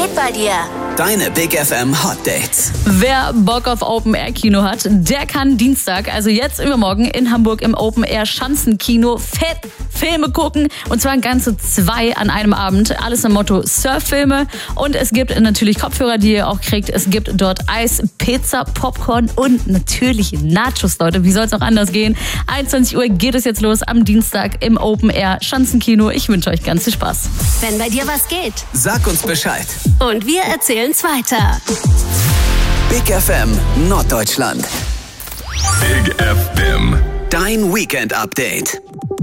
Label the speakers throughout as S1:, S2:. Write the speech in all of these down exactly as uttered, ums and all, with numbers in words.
S1: geht bei dir?
S2: Deine Big F M Hot Dates.
S3: Wer Bock auf Open-Air-Kino hat, der kann Dienstag, also jetzt übermorgen, in Hamburg im Open-Air-Schanzenkino fett Filme gucken. Und zwar ganze zwei an einem Abend. Alles im Motto Surf-Filme. Und es gibt natürlich Kopfhörer, die ihr auch kriegt. Es gibt dort Eis, Pizza, Popcorn und natürlich Nachos, Leute. Wie soll es auch anders gehen? einundzwanzig Uhr geht es jetzt los am Dienstag im Open-Air-Schanzenkino. Ich wünsche euch ganz viel Spaß.
S1: Wenn bei dir was geht.
S2: Sag uns Bescheid.
S1: Und wir erzählen's weiter.
S2: Big F M Norddeutschland.
S4: Big F M.
S2: Dein Weekend-Update.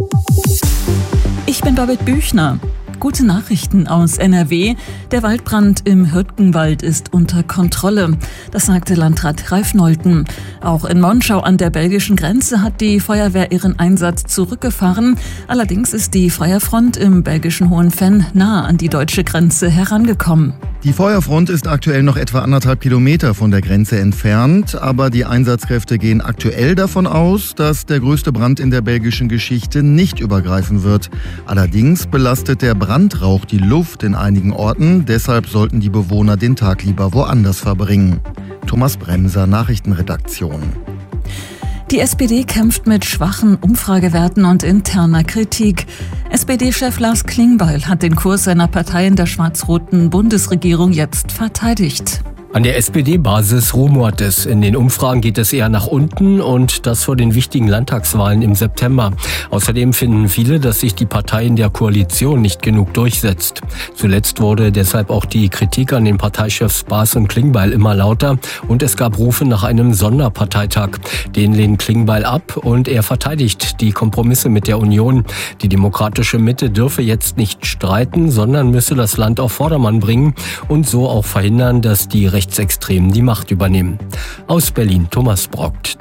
S5: Ich bin Babette Büchner. Gute Nachrichten aus N R W. Der Waldbrand im Hürtgenwald ist unter Kontrolle. Das sagte Landrat Ralf Nolten. Auch in Monschau an der belgischen Grenze hat die Feuerwehr ihren Einsatz zurückgefahren. Allerdings ist die Feuerfront im belgischen Hohenvenn nah an die deutsche Grenze herangekommen.
S6: Die Feuerfront ist aktuell noch etwa anderthalb Kilometer von der Grenze entfernt, aber die Einsatzkräfte gehen aktuell davon aus, dass der größte Brand in der belgischen Geschichte nicht übergreifen wird. Allerdings belastet der Brandrauch die Luft in einigen Orten, deshalb sollten die Bewohner den Tag lieber woanders verbringen. Thomas Bremser, Nachrichtenredaktion.
S5: Die S P D kämpft mit schwachen Umfragewerten und interner Kritik. S P D-Chef Lars Klingbeil hat den Kurs seiner Partei in der schwarz-roten Bundesregierung jetzt verteidigt.
S7: An der S P D-Basis rumort es. In den Umfragen geht es eher nach unten und das vor den wichtigen Landtagswahlen im September. Außerdem finden viele, dass sich die Partei in der Koalition nicht genug durchsetzt. Zuletzt wurde deshalb auch die Kritik an den Parteichefs Baas und Klingbeil immer lauter und es gab Rufe nach einem Sonderparteitag. Den lehnt Klingbeil ab und er verteidigt die Kompromisse mit der Union. Die demokratische Mitte dürfe jetzt nicht streiten, sondern müsse das Land auf Vordermann bringen und so auch verhindern, dass die Rechtsextremen die Macht übernehmen. Aus Berlin, Thomas Brockt.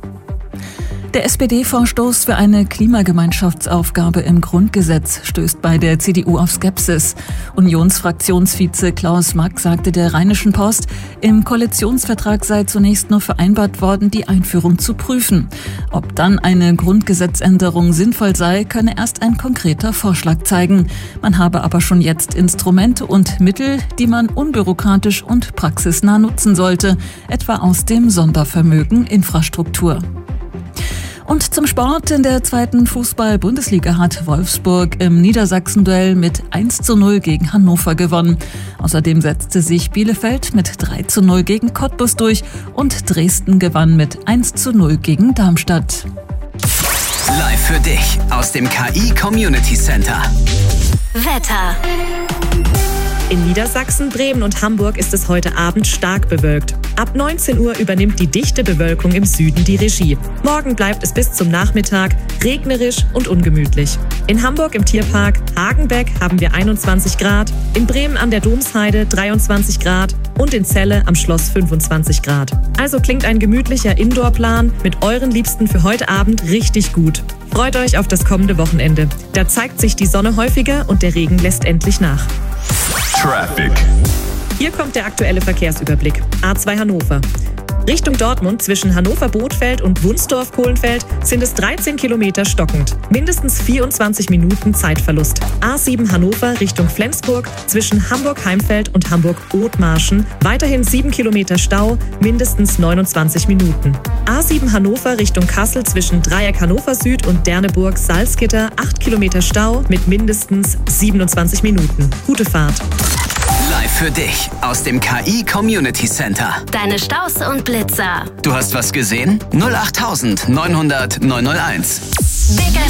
S5: Der S P D-Vorstoß für eine Klimagemeinschaftsaufgabe im Grundgesetz stößt bei der C D U auf Skepsis. Unionsfraktionsvize Klaus Mack sagte der Rheinischen Post, im Koalitionsvertrag sei zunächst nur vereinbart worden, die Einführung zu prüfen. Ob dann eine Grundgesetzänderung sinnvoll sei, könne erst ein konkreter Vorschlag zeigen. Man habe aber schon jetzt Instrumente und Mittel, die man unbürokratisch und praxisnah nutzen sollte, etwa aus dem Sondervermögen Infrastruktur. Und zum Sport. In der zweiten Fußball-Bundesliga hat Wolfsburg im Niedersachsen-Duell mit eins zu null gegen Hannover gewonnen. Außerdem setzte sich Bielefeld mit drei zu null gegen Cottbus durch und Dresden gewann mit eins zu null gegen Darmstadt.
S2: Live für dich aus dem K I Community Center.
S1: Wetter.
S8: In Niedersachsen, Bremen und Hamburg ist es heute Abend stark bewölkt. Ab neunzehn Uhr übernimmt die dichte Bewölkung im Süden die Regie. Morgen bleibt es bis zum Nachmittag regnerisch und ungemütlich. In Hamburg im Tierpark Hagenbeck haben wir einundzwanzig Grad, in Bremen an der Domsheide dreiundzwanzig Grad und in Celle am Schloss fünfundzwanzig Grad. Also klingt ein gemütlicher Indoor-Plan mit euren Liebsten für heute Abend richtig gut. Freut euch auf das kommende Wochenende. Da zeigt sich die Sonne häufiger und der Regen lässt endlich nach.
S4: Traffic.
S8: Hier kommt der aktuelle Verkehrsüberblick. A zwei Hannover. Richtung Dortmund zwischen Hannover-Bothfeld und Wunsdorf-Kohlenfeld sind es dreizehn Kilometer stockend. Mindestens vierundzwanzig Minuten Zeitverlust. A sieben Hannover Richtung Flensburg zwischen Hamburg-Heimfeld und Hamburg-Othmarschen. Weiterhin sieben Kilometer Stau, mindestens neunundzwanzig Minuten. A sieben Hannover Richtung Kassel zwischen Dreieck Hannover Süd und Derneburg-Salzgitter. acht Kilometer Stau mit mindestens siebenundzwanzig Minuten. Gute Fahrt.
S2: Live für dich aus dem K I Community Center.
S1: Deine Staus und Blitzer.
S2: Du hast was gesehen? null acht neunhundert neunhunderteins.
S1: Big